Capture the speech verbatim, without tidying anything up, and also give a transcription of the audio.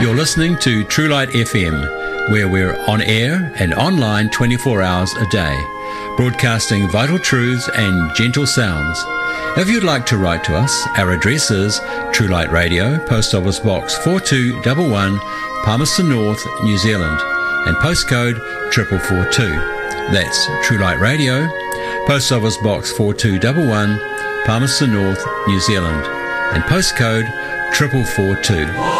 You're listening to True Light F M, where we're on air and online twenty-four hours a day, broadcasting vital truths and gentle sounds. If you'd like to write to us, our address is True Light Radio, Post Office Box four two one one, Palmerston North, New Zealand, and postcode four four four two. That's True Light Radio, Post Office Box four two one one, Palmerston North, New Zealand, and postcode four four four two.